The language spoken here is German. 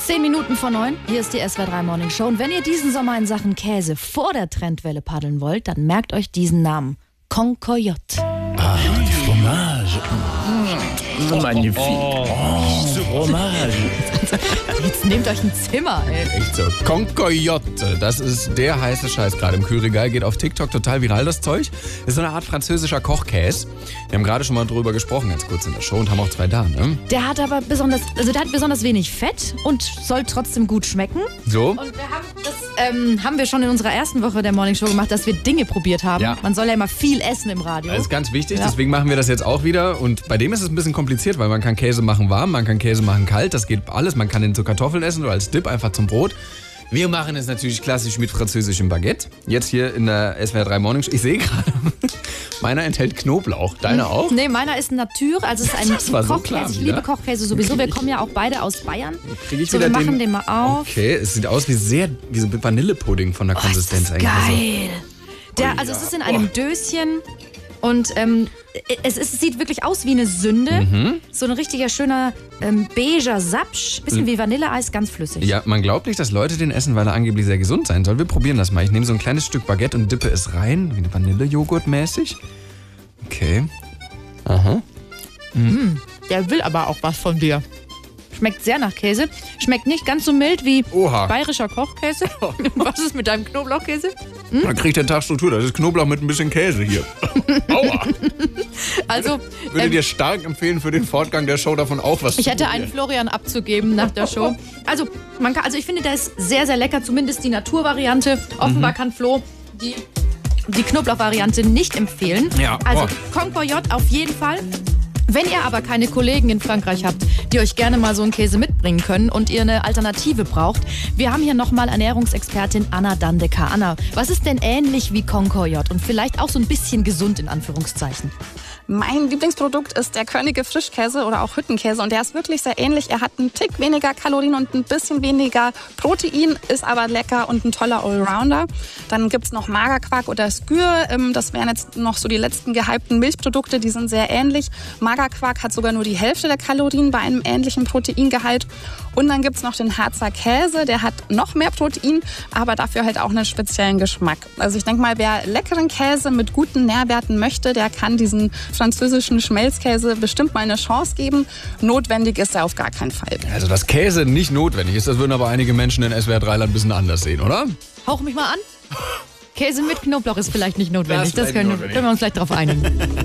8:10. Hier ist die SWR3 Morning Show. Und wenn ihr diesen Sommer in Sachen Käse vor der Trendwelle paddeln wollt, dann merkt euch diesen Namen. Concoyote. Ah, die Fromage. Magnifique. Fromage. Jetzt nehmt euch ein Zimmer, ey. Echt so. Concoyote, das ist der heiße Scheiß gerade im Kühlregal. Geht auf TikTok total viral, das Zeug. Ist so eine Art französischer Kochkäse. Wir haben gerade schon mal drüber gesprochen, ganz kurz in der Show, und haben auch 2 da, ne? Der hat aber besonders wenig Fett und soll trotzdem gut schmecken. So? Und wir haben das haben wir schon in unserer ersten Woche der Morning Show gemacht, dass wir Dinge probiert haben. Ja. Man soll ja immer viel essen im Radio. Das ist ganz wichtig, Ja. deswegen machen wir das jetzt auch wieder. Und bei dem ist es ein bisschen kompliziert, weil man kann Käse machen warm, man kann Käse machen kalt, das geht alles. Man kann den zu Kartoffeln essen oder als Dip einfach zum Brot. Wir machen es natürlich klassisch mit französischem Baguette. Jetzt hier in der SWR3 Morning Show. Ich sehe gerade, meiner enthält Knoblauch. Deiner auch? Nee, meiner ist Natur, also es ist ein Das war so Kochkäse. klar Ich wieder. liebe Kochkäse sowieso. Wir kommen ja auch beide aus Bayern. Kriege ich So, wieder wir machen den mal auf. Okay, es sieht aus wie so Vanillepudding von der Konsistenz ist das eigentlich. geil. Also es ist in einem Döschen und es sieht wirklich aus wie eine Sünde. So ein richtiger schöner beiger Sapsch. Bisschen wie Vanilleeis, ganz flüssig. Ja, man glaubt nicht, dass Leute den essen, weil er angeblich sehr gesund sein soll. Wir probieren das mal. Ich nehme so ein kleines Stück Baguette und dippe es rein, wie eine Vanillejoghurt mäßig. Okay. Aha. Der will aber auch was von dir. Schmeckt sehr nach Käse. Schmeckt nicht ganz so mild wie Oha. bayerischer Kochkäse. Was ist mit deinem Knoblauchkäse? Man kriegt den Tag Struktur. Das ist Knoblauch mit ein bisschen Käse hier. Aua. Also, Würde dir stark empfehlen, für den Fortgang der Show davon auch was ich zu hätte probieren. einen Florian abzugeben nach der Show. Also ich finde, der ist sehr, sehr lecker. Zumindest die Naturvariante. Offenbar kann Flo die Knoblauchvariante nicht empfehlen. Ja, Also boah. Concoyote auf jeden Fall. Wenn ihr aber keine Kollegen in Frankreich habt, die euch gerne mal so einen Käse mitbringen können und ihr eine Alternative braucht, wir haben hier nochmal Ernährungsexpertin Anna Dandecker. Anna, was ist denn ähnlich wie Concoyote und vielleicht auch so ein bisschen gesund in Anführungszeichen? Mein Lieblingsprodukt ist der Körnige Frischkäse oder auch Hüttenkäse und der ist wirklich sehr ähnlich. Er hat einen Tick weniger Kalorien und ein bisschen weniger Protein, ist aber lecker und ein toller Allrounder. Dann gibt's noch Magerquark oder Skür. Das wären jetzt noch so die letzten gehypten Milchprodukte, die sind sehr ähnlich. Magerquark hat sogar nur die Hälfte der Kalorien bei einem ähnlichen Proteingehalt. Und dann gibt's noch den Harzer Käse, der hat noch mehr Protein, aber dafür halt auch einen speziellen Geschmack. Also ich denke mal, wer leckeren Käse mit guten Nährwerten möchte, der kann diesen französischen Schmelzkäse bestimmt mal eine Chance geben. Notwendig ist er auf gar keinen Fall. Also, dass Käse nicht notwendig ist, das würden aber einige Menschen in SWR3 ein bisschen anders sehen, oder? Hauch mich mal an. Käse mit Knoblauch ist vielleicht nicht notwendig. Das ist Das können notwendig. wir uns gleich drauf einigen.